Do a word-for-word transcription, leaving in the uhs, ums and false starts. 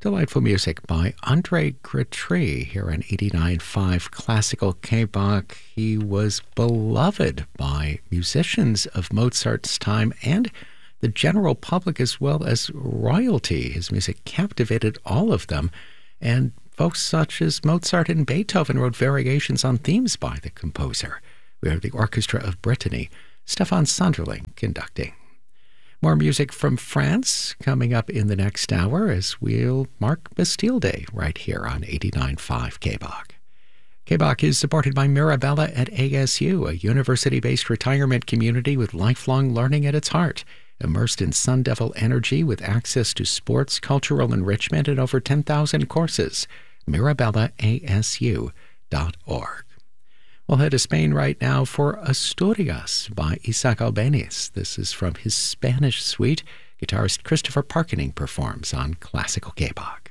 Delightful music by Andre Gretry here on eighty-nine point five Classical K-Bach. He was beloved by musicians of Mozart's time and the general public as well as royalty. His music captivated all of them, and folks such as Mozart and Beethoven wrote variations on themes by the composer. We have the Orchestra of Brittany, Stefan Sonderling conducting. More music from France coming up in the next hour as we'll mark Bastille Day right here on eighty-nine point five K-Bach. K-Bach is supported by Mirabella at A S U, a university-based retirement community with lifelong learning at its heart. Immersed in Sun Devil energy with access to sports, cultural enrichment, and over ten thousand courses. Mirabella A S U dot org. We'll head to Spain right now for Asturias by Isaac Albéniz. This is from his Spanish suite. Guitarist Christopher Parkening performs on Classical K-Bach.